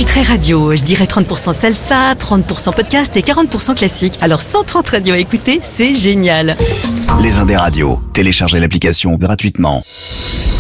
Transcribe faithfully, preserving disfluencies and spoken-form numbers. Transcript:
suis très radio, je dirais trente pour cent salsa, trente pour cent podcast et quarante pour cent classique. Alors cent trente radios à écouter, c'est génial. Les Indes Radios, téléchargez l'application gratuitement.